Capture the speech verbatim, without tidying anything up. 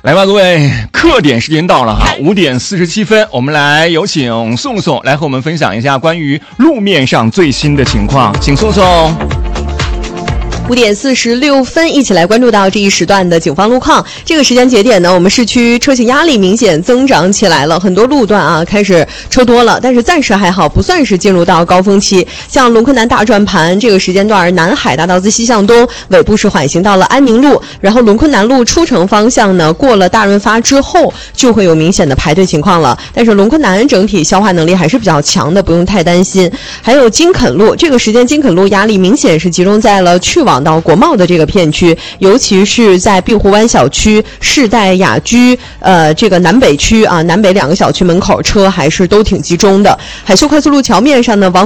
来吧，各位，课点时间到了哈，五点四十七分，我们来有请宋宋来和我们分享一下关于路面上最新的情况，请宋宋。 五点四十六分，一起来关注到这一时段的警方路况。这个时间节点呢，我们市区车型压力明显增长起来了，很多路段啊开始车多了，但是暂时还好，不算是进入到高峰期。像龙昆南大转盘这个时间段，南海大道自西向东尾部是缓行到了安宁路，然后龙昆南路出城方向呢，过了大润发之后就会有明显的排队情况了。但是龙昆南整体消化能力还是比较强的，不用太担心。还有金肯路，这个时间金肯路压力明显是集中在了去往到国贸的这个片区，尤其是在碧湖湾小区、世代雅居呃这个南北区啊，南北两个小区门口车还是都挺集中的。海秀快速路桥面上呢，王